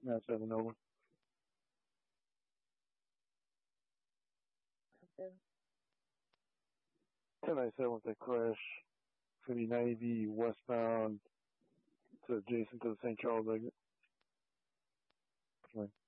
Yeah, 7 over. Yeah. 1097 with a crash. It's going to be 90 westbound to adjacent to the St. Charles exit.